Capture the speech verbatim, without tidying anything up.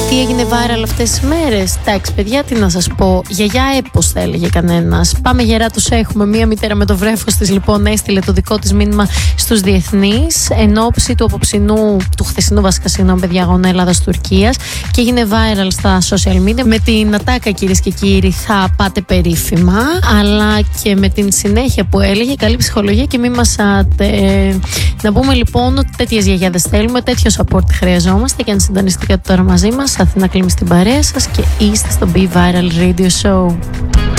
Τι έγινε viral αυτές τις μέρες? Εντάξει, παιδιά, τι να σας πω. Γιαγιά έπος θα έλεγε κανένας. Πάμε γερά, τους έχουμε. Μία μητέρα με το βρέφος της λοιπόν έστειλε το δικό της μήνυμα στους διεθνείς εν ώψη του απόψινού, του χθεσινού βασικά, συγγνώμη παιδιά, αγώνα Ελλάδας-Τουρκίας, και έγινε viral στα social media με την ατάκα, κυρίες και κύριοι, θα πάτε περίφημα, αλλά και με την συνέχεια που έλεγε καλή ψυχολογία και μη μασάτε. Να πούμε λοιπόν ότι τέτοιες γιαγιάδες θέλουμε, τέτοιο support χρειαζόμαστε, και αν συντονιστήκατε τώρα μαζί μας, Αθήνα Κλίμη στην παρέα σας και είστε στο Be Viral Radio Show.